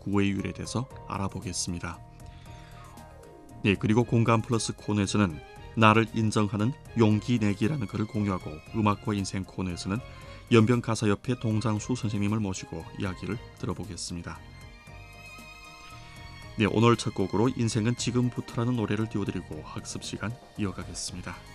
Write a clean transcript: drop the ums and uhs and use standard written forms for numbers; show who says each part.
Speaker 1: 구호의 유래에 대해서 알아보겠습니다. 네, 그리고 공감 플러스 코너에서는 나를 인정하는 용기 내기라는 글을 공유하고 음악과 인생 코너에서는 연변가사협회 동장수 선생님을 모시고 이야기를 들어보겠습니다. 네, 오늘 첫 곡으로 인생은 지금부터라는 노래를 띄워드리고 학습 시간 이어가겠습니다.